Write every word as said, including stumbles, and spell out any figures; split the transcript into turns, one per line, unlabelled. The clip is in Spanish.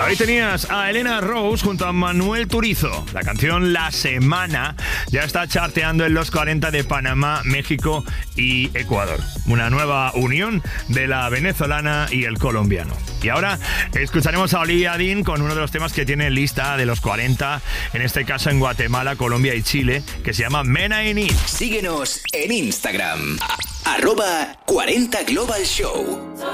Ahí tenías a Elena Rose junto a Manuel Turizo. La canción La Semana ya está charteando en los cuarenta de Panamá, México y Ecuador. Una nueva unión de la venezolana y el colombiano. Y ahora escucharemos a Olivia Dean con uno de los temas que tiene lista de los cuarenta, en este caso en Guatemala, Colombia y Chile, que se llama Mena y Ni.
Síguenos en Instagram, arroba cuarenta Global Show.